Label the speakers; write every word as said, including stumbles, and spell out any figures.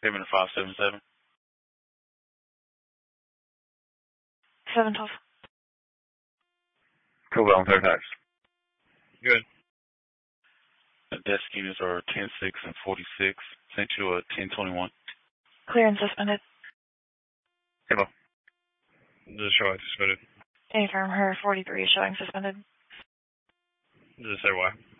Speaker 1: Payment of five seven seven.
Speaker 2: seven twelve.
Speaker 3: Cobalt on third tax.
Speaker 4: Good.
Speaker 1: The desk units are ten six and forty-six. Sent you a ten twenty-one.
Speaker 2: Clear and suspended.
Speaker 3: Hello.
Speaker 4: Does it show I suspended?
Speaker 2: Affirm her forty-three showing suspended.
Speaker 4: Does it say why?